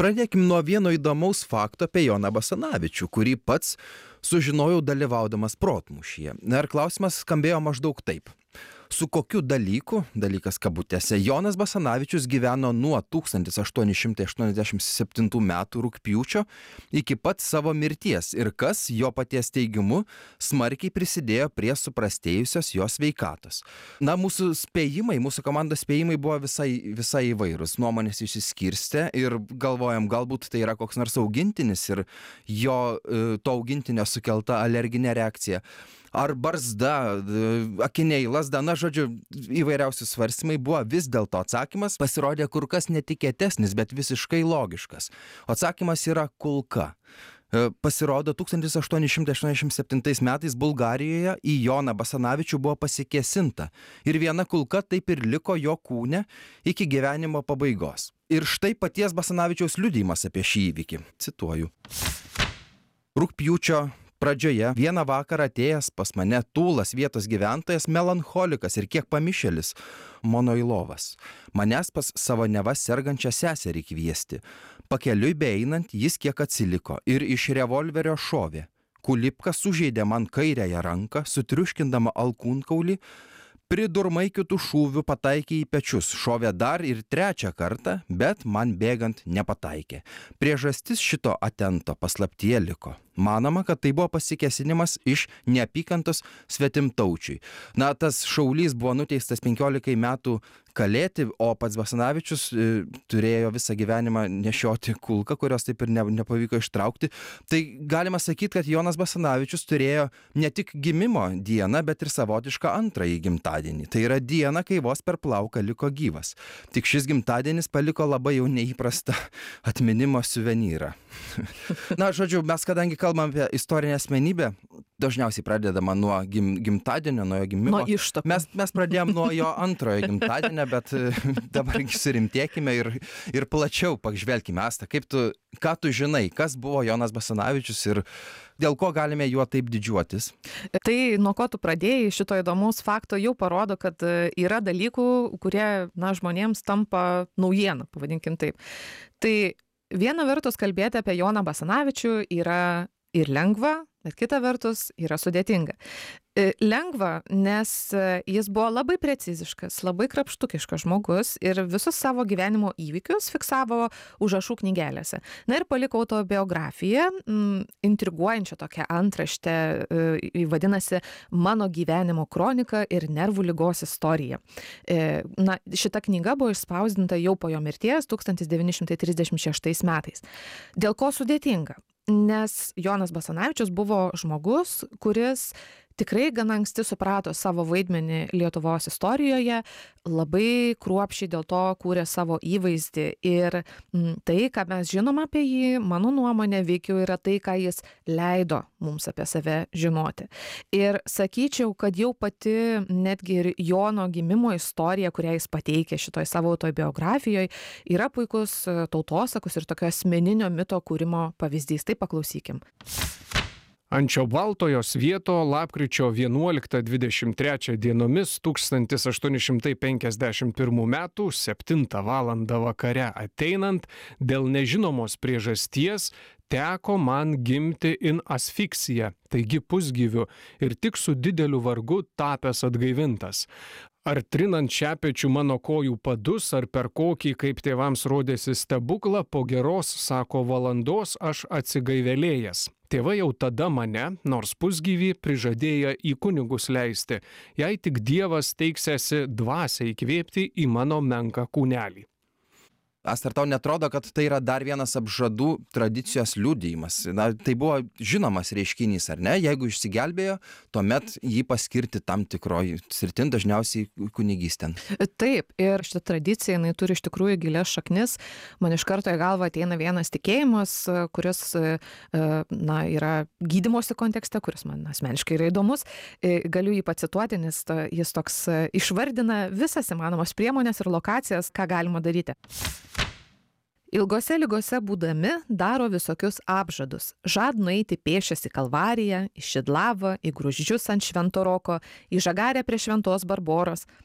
Pradėkim nuo vieno įdomaus fakto apie Joną Basanavičių, kurį pats sužinojau dalyvaudamas protmūšyje. Na ir klausimas skambėjo maždaug taip. Su kokiu dalyku, dalykas kabutėse, Jonas Basanavičius gyveno nuo 1887 metų rugpjūčio iki pat savo mirties ir kas, jo paties teigimu, smarkiai prisidėjo prie suprastėjusios jo sveikatos. Na, mūsų komandos spėjimai buvo visai įvairūs. Nuomonės išsiskirstė ir galvojam, galbūt tai yra koks nors augintinis ir jo to augintinio sukelta alerginė reakcija. Ar barzda, akiniai, lazda, na žodžiu, įvairiausi svarstymai buvo, vis dėlto atsakymas pasirodė kur kas netikėtesnis, bet visiškai logiškas. Atsakymas yra kulka. Pasirodo, 1887 metais Bulgarijoje į Joną Basanavičių buvo pasikėsinta ir viena kulka taip ir liko jo kūne iki gyvenimo pabaigos. Ir štai paties Basanavičiaus liudijimas apie šį įvykį. Cituoju. Rugpjūčio pradžioje vieną vakarą atėjęs pas mane tūlas vietos gyventojas, melancholikas ir kiek pamišėlis, Monoilovas. Manęs pas savo neva sergančią seserį kviesti. Pakeliui beeinant jis kiek atsiliko ir iš revolverio šovė. Kulipka sužeidė man kairiąją ranką, sutriuškindama alkūnkaulį, pridurmai kitų šūvių pataikė į pečius, šovė dar ir trečią kartą, bet man bėgant nepataikė. Priežastis šito atento paslaptyje liko. Manoma, kad tai buvo pasikėsinimas iš neapykantos svetimtaučiui. Na, tas šaulys buvo nuteistas 15 metų kalėti, o pats Basanavičius turėjo visą gyvenimą nešioti kulką, kurios taip ir nepavyko ištraukti. Tai galima sakyti, kad Jonas Basanavičius turėjo ne tik gimimo dieną, bet ir savotišką antrąjį gimtadienį. Tai yra diena, kai vos per plauką liko gyvas. Tik šis gimtadienis paliko labai jau neįprastą atminimo suvenyrą. Na, žodžiu, mes kadangi kalbam apie istorinę asmenybę, dažniausiai pradedama nuo gimtadienio, nuo jo gimimo. Nuo ištakų. Mes pradėjom nuo jo antrojo gimtadienio, bet dabar surimtėkime ir plačiau pažvelkime. Asta, ką tu žinai, kas buvo Jonas Basanavičius ir dėl ko galime juo taip didžiuotis? Tai nuo ko tu pradėjai, šito įdomaus fakto jau parodo, kad yra dalykų, kurie, žmonėms tampa naujiena, pavadinkim taip. Tai viena vertus kalbėti apie Joną Basanavičių yra ir lengva, bet kita vertus yra sudėtinga. Lengva, nes jis buvo labai preciziškas, labai krapštukiškas žmogus ir visus savo gyvenimo įvykius fiksavo užrašų knygelėse. Na ir paliko autobiografiją, intriguojančią tokią antraštę, vadinasi Mano gyvenimo kronika ir nervų ligos istorija. Na, šita knyga buvo išspausdinta jau po jo mirties 1936 metais. Dėl ko sudėtinga? Nes Jonas Basanavičius buvo žmogus, kuris tikrai gana anksti suprato savo vaidmenį Lietuvos istorijoje, labai kruopščiai dėl to kūrė savo įvaizdį ir tai, ką mes žinom apie jį, mano nuomonė, veikiau yra tai, ką jis leido mums apie save žinoti. Ir sakyčiau, kad jau pati netgi ir Jono gimimo istorija, kurią jis pateikė šitoj savo autobiografijoje, yra puikus tautosakos ir tokio asmeninio mito kūrimo pavyzdys. Tai paklausykim. Ant šio baltojo svieto lapkričio 11-23 dienomis 1851 metų 7 valandą vakare ateinant dėl nežinomos priežasties teko man gimti in asfiksija, taigi pusgyviu ir tik su dideliu vargu tapęs atgaivintas. Ar trinant šepečių mano kojų padus, ar per kokį, kaip tėvams rodėsi stebuklą, po geros, sako, valandos aš atsigaivelėjęs. Tėvai jau tada mane, nors pusgyvį, prižadėję į kunigus leisti, jei tik Dievas teiksiasi dvasią įkvėpti į mano menką kūnelį. Asta, ar tau netrodo, kad tai yra dar vienas apžadų tradicijos liudijimas? Na, tai buvo žinomas reiškinys, ar ne? Jeigu išsigelbėjo, tuomet jį paskirti tam tikroj sritin, dažniausiai kunigystėn. Taip, ir šita tradicija, jinai turi iš tikrųjų gilias šaknis. Man iš karto į galvą ateina vienas tikėjimas, kuris yra gydymosi kontekste, kuris man asmeniškai yra įdomus. Galiu jį pacituoti, nes jis toks išvardina visas įmanomas priemonės ir lokacijas, ką galima daryti. Ilgose ligose būdami daro visokius apžadus. Žad nueiti pėsčias į Kalvariją, į Šidlavą, į Gruždžius ant Švento Roko, į Žagarę prie Šventos Barboros,